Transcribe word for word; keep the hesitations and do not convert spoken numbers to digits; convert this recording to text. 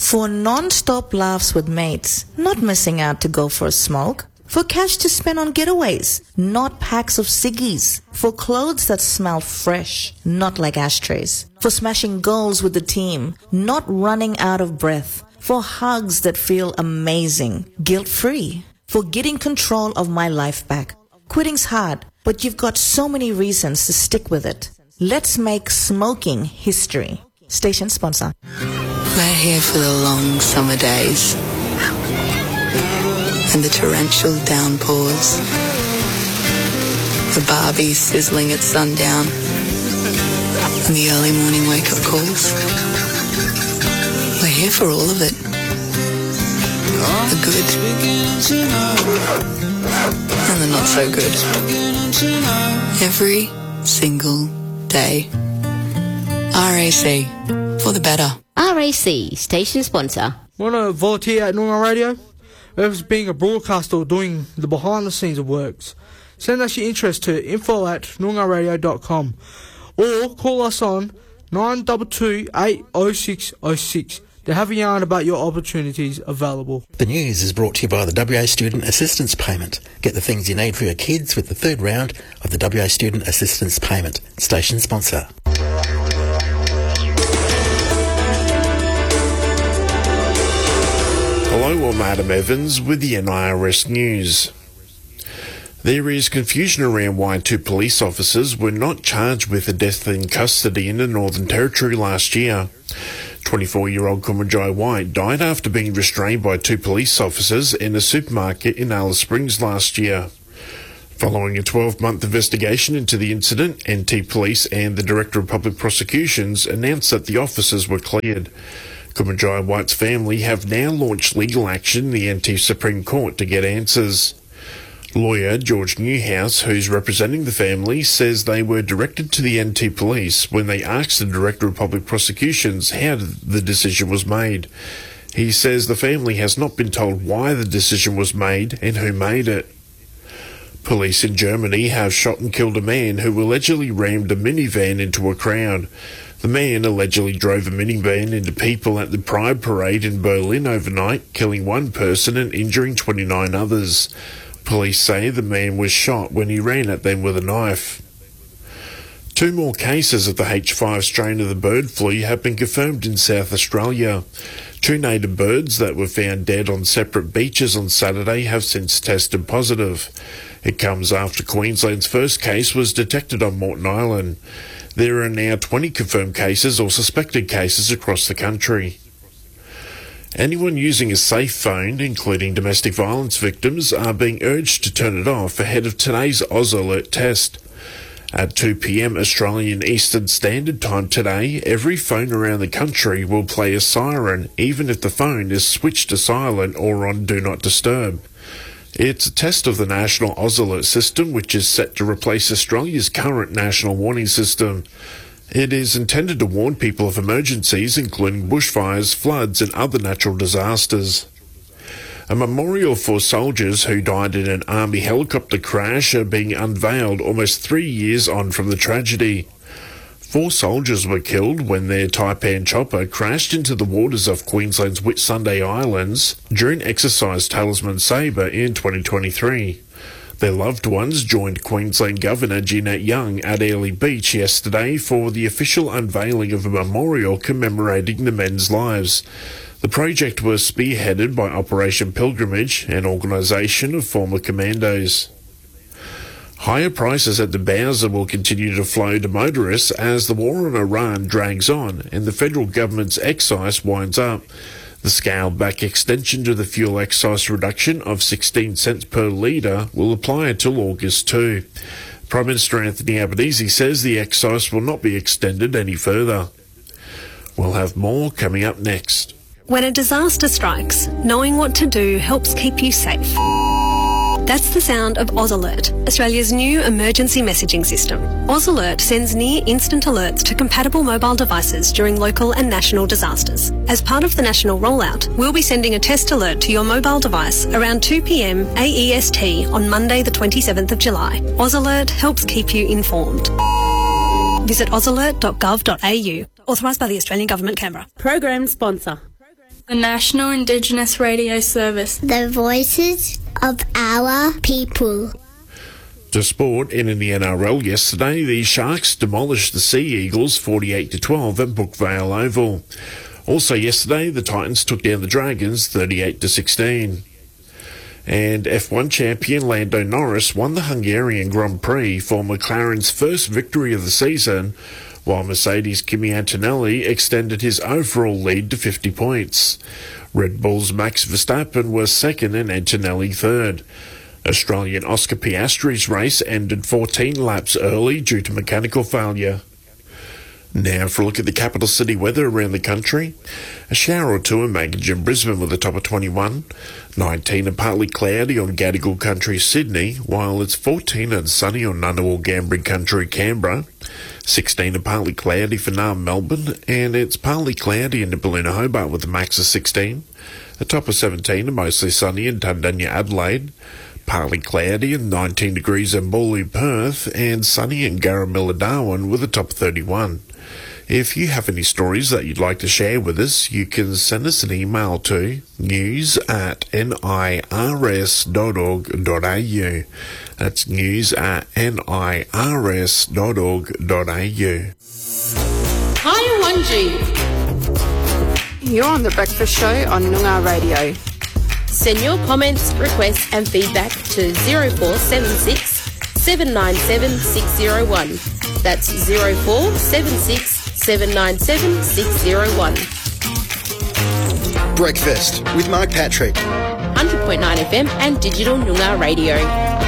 For non-stop laughs with mates, not missing out to go for a smoke. For cash to spend on getaways, not packs of ciggies. For clothes that smell fresh, not like ashtrays. For smashing goals with the team, not running out of breath. For hugs that feel amazing, guilt-free. For getting control of my life back. Quitting's hard, but you've got so many reasons to stick with it. Let's make smoking history. Station sponsor. We're here for the long summer days and the torrential downpours, the barbie sizzling at sundown and the early morning wake-up calls. We're here for all of it. The good and the not so good. Every single day. R A C, for the better. R A C, station sponsor. Want to volunteer at Noongar Radio? Whether it's being a broadcaster or doing the behind the scenes of works, send us your interest to info at noongar radio dot com or call us on nine two two, eight oh six oh six to have a yarn about your opportunities available. The news is brought to you by the W A Student Assistance Payment. Get the things you need for your kids with the third round of the W A Student Assistance Payment. Station sponsor. Hello, I'm Adam Evans with the N I R S News. There is confusion around why two police officers were not charged with a death in custody in the Northern Territory last year. twenty-four-year-old Kumanjai White died after being restrained by two police officers in a supermarket in Alice Springs last year. Following a twelve-month investigation into the incident, N T Police and the Director of Public Prosecutions announced that the officers were cleared. Kumanjai White's family have now launched legal action in the N T Supreme Court to get answers. Lawyer George Newhouse, who's representing the family, says they were directed to the N T Police when they asked the Director of Public Prosecutions how the decision was made. He says the family has not been told why the decision was made and who made it. Police in Germany have shot and killed a man who allegedly rammed a minivan into a crowd. The man allegedly drove a minivan into people at the Pride Parade in Berlin overnight, killing one person and injuring twenty-nine others. Police say the man was shot when he ran at them with a knife. Two more cases of the H five strain of the bird flu have been confirmed in South Australia. Two native birds that were found dead on separate beaches on Saturday have since tested positive. It comes after Queensland's first case was detected on Moreton Island. There are now twenty confirmed cases or suspected cases across the country. Anyone using a safe phone, including domestic violence victims, are being urged to turn it off ahead of today's Oz Alert test. At two p.m. Australian Eastern Standard Time today, every phone around the country will play a siren, even if the phone is switched to silent or on Do Not Disturb. It's a test of the National Oz Alert system, which is set to replace Australia's current national warning system. It is intended to warn people of emergencies, including bushfires, floods and other natural disasters. A memorial for soldiers who died in an army helicopter crash are being unveiled almost three years on from the tragedy. Four soldiers were killed when their Taipan chopper crashed into the waters of Queensland's Whitsunday Islands during Exercise Talisman Sabre in twenty twenty-three. Their loved ones joined Queensland Governor Jeanette Young at Airlie Beach yesterday for the official unveiling of a memorial commemorating the men's lives. The project was spearheaded by Operation Pilgrimage, an organisation of former commandos. Higher prices at the Bowser will continue to flow to motorists as the war on Iran drags on and the federal government's excise winds up. The scaled-back extension to the fuel excise reduction of sixteen cents per litre will apply until August second. Prime Minister Anthony Albanese says the excise will not be extended any further. We'll have more coming up next. When a disaster strikes, knowing what to do helps keep you safe. That's the sound of Oz Alert, Australia's new emergency messaging system. Oz Alert sends near-instant alerts to compatible mobile devices during local and national disasters. As part of the national rollout, we'll be sending a test alert to your mobile device around two p.m. A E S T on Monday the twenty-seventh of July. Oz Alert helps keep you informed. Visit oz alert dot gov dot a u. Authorised by the Australian Government, Canberra. Program sponsor. the National Indigenous Radio Service. The voices of our people. To sport, and in the N R L yesterday, the Sharks demolished the Sea Eagles forty-eight to twelve at Brookvale Oval. Also yesterday, the Titans took down the Dragons thirty-eight to sixteen. And F one champion Lando Norris won the Hungarian Grand Prix for McLaren's first victory of the season, while Mercedes' Kimi Antonelli extended his overall lead to fifty points. Red Bull's Max Verstappen was second and Antonelli third. Australian Oscar Piastri's race ended fourteen laps early due to mechanical failure. Now for a look at the capital city weather around the country. A shower or two in Mankindge and Brisbane with a top of twenty-one. nineteen and partly cloudy on Gadigal Country, Sydney, while it's fourteen and sunny on Ngunnawal Gambling Country, Canberra. sixteen and partly cloudy for Naarm, Melbourne, and it's partly cloudy in Nibbaluna, Hobart with a max of sixteen. A top of seventeen and mostly sunny in Tundanya, Adelaide. Partly cloudy and nineteen degrees in Bawley, Perth, and sunny in Garramilla, Darwin with a top of thirty-one. If you have any stories that you'd like to share with us, you can send us an email to news at nirs dot org dot au. That's news at nirs dot org dot au. Hi, Wanji. You're on The Breakfast Show on Noongar Radio. Send your comments, requests and feedback to zero four seven six, seven nine seven, six zero one. That's zero four seven six, seven nine seven, six zero one. Breakfast with Mark Patrick. one hundred point nine F M and digital Noongar Radio.